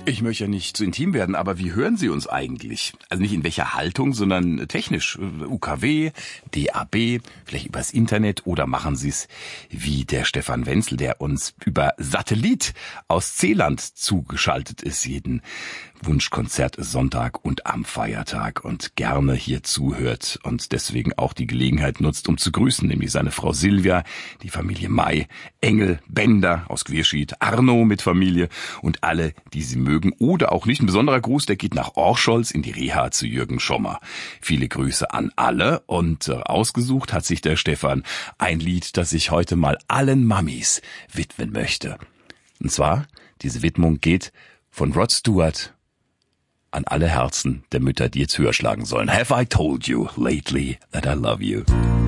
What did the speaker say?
Ich möchte ja nicht zu intim werden, aber wie hören Sie uns eigentlich? Also nicht in welcher Haltung, sondern technisch. UKW, DAB, vielleicht übers Internet oder machen Sie es wie der Stefan Wenzel, der uns über Satellit aus Zeeland zugeschaltet ist, jeden Wunschkonzert Sonntag und am Feiertag und gerne hier zuhört und deswegen auch die Gelegenheit nutzt, um zu grüßen, nämlich seine Frau Silvia, die Familie May, Engel, Bender aus Queerschied, Arno mit Familie und alle, die sie mögen oder auch nicht. Ein besonderer Gruß, der geht nach Orcholz in die Reha zu Jürgen Schommer. Viele Grüße an alle und ausgesucht hat sich der Stefan ein Lied, das ich heute mal allen Mamis widmen möchte. Und zwar, diese Widmung geht von Rod Stewart an alle Herzen der Mütter, die jetzt höher schlagen sollen. Have I told you lately that I love you?